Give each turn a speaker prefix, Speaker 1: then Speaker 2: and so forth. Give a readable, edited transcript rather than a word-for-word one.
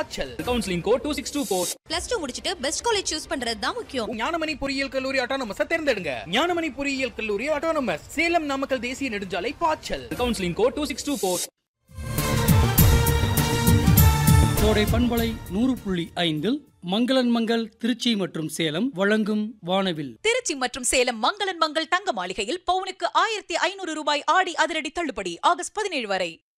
Speaker 1: பாய்ச்சல். Counselling code 2624.
Speaker 2: +2 முடிச்சிட்டு best college choose பண்றது தான் முக்கியம்.
Speaker 1: ஞானமணி பொறியியல் கல்லூரி ஆட்டோனமஸ் தேர்ந்தெடுங்க. ஞானமணி பொறியியல் கல்லூரி ஆட்டோனமஸ், சேலம் நாமக்கல் தேசிய நெடுஞ்சாலை, பாய்ச்சல். Counselling code 2624.
Speaker 3: கோடை பண்பலை 100.5 மங்களன் மங்கள் திருச்சி மற்றும் சேலம் வழங்கும் வானவில்.
Speaker 4: திருச்சி மற்றும் சேலம் மங்களன் மங்கள் தங்க மாளிகையில் பவுனுக்கு 1500 ரூபாய் ஆடி அதிரடி தள்ளுபடி ஆகஸ்ட் 17 வரை.